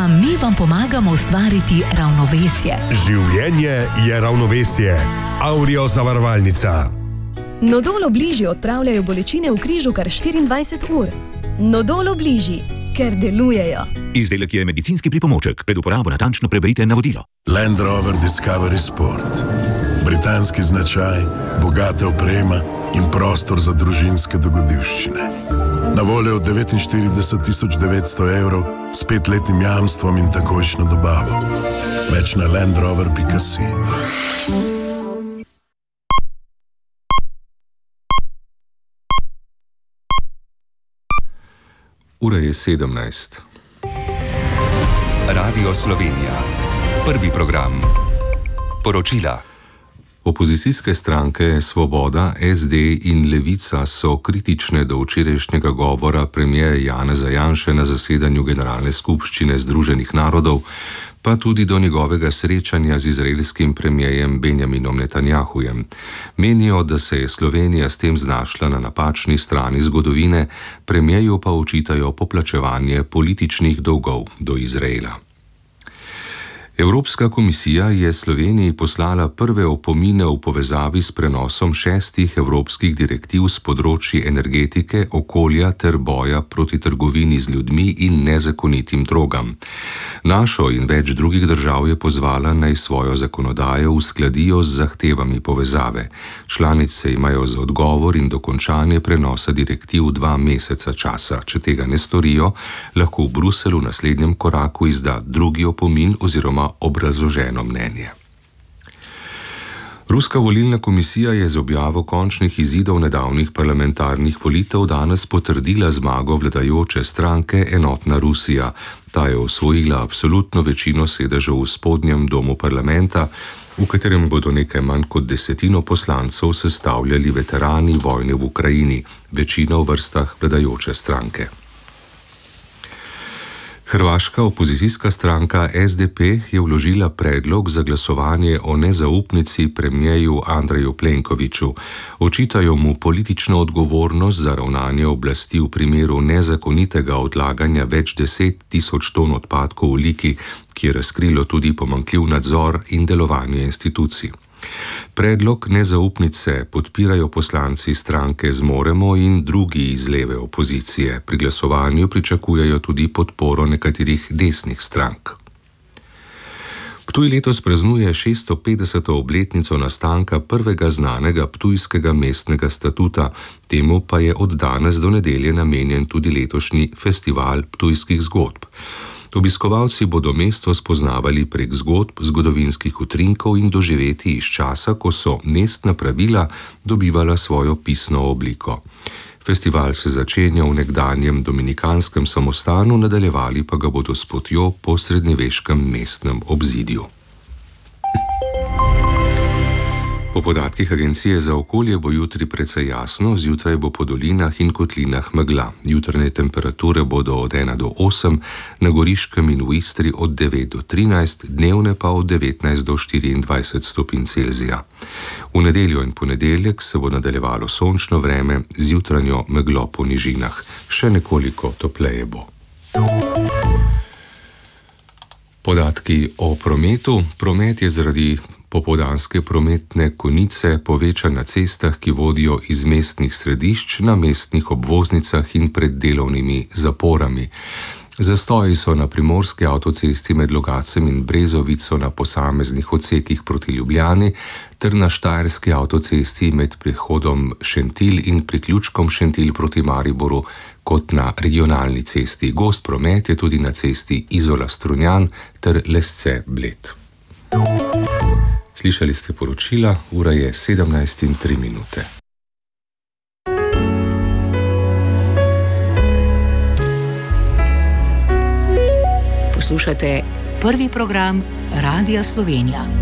mi vam pomagamo ustvariti ravnovesje. Življenje je ravnovesje. Aurio zavarovalnica. Nodol Obliži odpravljajo bolečine v križu kar 24 ur. Nodol Obliži, ker delujejo. Izdelek je medicinski pripomoček. Pred uporabo natančno preberite navodilo. Land Rover Discovery Sport. Britanski značaj, bogata oprema in prostor za družinske dogodivščine. Na voljo od 49.900 evrov s 5-letnim jamstvom in takojšnjo dobavo. Več na landrover.si. Ura je 17. Radio Slovenija. Prvi program. Poročila. Opozicijske stranke Svoboda, SD in Levica so kritične do včerajšnjega govora premierja Janeza Janše na zasedanju Generalne skupščine Združenih narodov, pa tudi do njegovega srečanja z izraelskim premierjem Benjaminom Netanjahujem. Menijo, da se je Slovenija s tem znašla na napačni strani zgodovine, premierju pa očitajo poplačevanje političnih dolgov do Izraela. Evropska komisija je Sloveniji poslala prve opomine v povezavi s prenosom 6 evropskih direktiv s področji energetike, okolja ter boja proti trgovini z ljudmi in nezakonitim drogam. Našo in več drugih držav je pozvala, naj svojo zakonodajo uskladijo z zahtevami povezave. Članice imajo za odgovor in dokončanje prenosa direktiv 2 meseca časa. Če tega ne storijo, lahko v Bruselju v naslednjem koraku izda drugi opomin oziroma obrazloženo mnenje. Ruska volilna komisija je z objavo končnih izidov nedavnih parlamentarnih volitev danes potrdila zmago vladajoče stranke Enotna Rusija. Ta je osvojila absolutno večino sedežev v spodnjem domu parlamenta, v katerem bodo nekaj manj kot 10 poslancev sestavljali veterani vojne v Ukrajini, večina v vrstah vladajoče stranke. Hrvaška opozicijska stranka SDP je vložila predlog za glasovanje o nezaupnici premierju Andreju Plenkoviću. Očitajo mu politično odgovornost za ravnanje oblasti v primeru nezakonitega odlaganja več 10.000 ton odpadkov v Liki, ki je razkrilo tudi pomanjkljiv nadzor in delovanje institucij. Predlog nezaupnice podpirajo poslanci stranke Zmoremo in drugi iz leve opozicije. Pri glasovanju pričakujejo tudi podporo nekaterih desnih strank. Ptuj letos praznuje 650. obletnico nastanka prvega znanega ptujskega mestnega statuta, temu pa je od danes do nedelje namenjen tudi letošnji festival ptujskih zgodb. Obiskovalci bodo mesto spoznavali prek zgodb, zgodovinskih utrinkov in doživeti iz časa, ko so mestna pravila dobivala svojo pisno obliko. Festival se začenja v nekdanjem dominikanskem samostanu, nadaljevali pa ga bodo s potjo po srednjeveškem mestnem obzidju. Po podatkih Agencije za okolje bo jutri precej jasno, zjutraj bo po dolinah in kotlinah megla. Jutranje temperature bodo od 1 do 8, na Goriškem in v Istri od 9 do 13, dnevne pa od 19 do 24 stopinj Celzija. V nedeljo in ponedeljek se bo nadaljevalo sončno vreme z jutranjo meglo po nižinah. Še nekoliko topleje bo. Podatki o prometu. Promet je zaradi popoldanske prometne konice povečan na cestah, ki vodijo iz mestnih središč na mestnih obvoznicah in pred delovnimi zaporami. Zastoji so na primorski avtocesti med Logacem in Brezovico na posameznih odsekih proti Ljubljani ter na štajerski avtocesti med prehodom Šentilj in priključkom Šentilj proti Mariboru kot na regionalni cesti. Gost promet je tudi na cesti Izola-Strunjan ter Lesce-Bled. Slišali ste poročila, ura je 17:03. Poslušate prvi program Radia Slovenija.